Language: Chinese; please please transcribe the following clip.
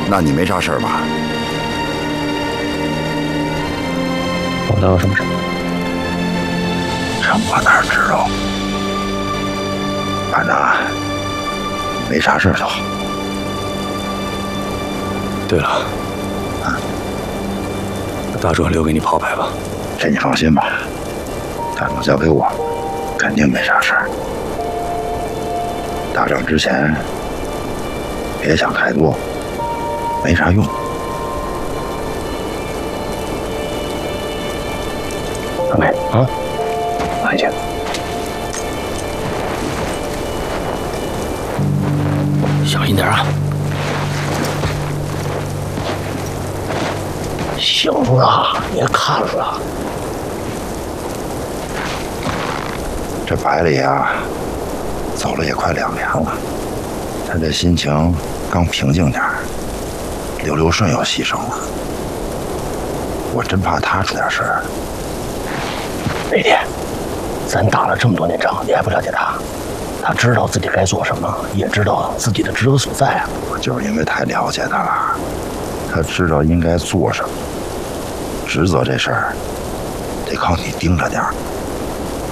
那你没啥事儿吧？ 我倒有什么事？ 这我哪知道？反正没啥事儿就好。 对了，大壮留给你炮牌吧。 这你放心吧，大壮交给我，肯定没啥事儿。打仗之前别想太多，没啥用。 阿梅啊，安静。小心点啊！行了，别看了。 这百里啊，走了也快2年了，他这心情刚平静点儿，刘留顺又牺牲了，我真怕他出点事儿。 雷电，咱打了这么多年仗，你还不了解他？他知道自己该做什么，也知道自己的职责所在啊。 我就是因为太了解他了，他知道应该做什么。职责这事儿，得靠你盯着点儿。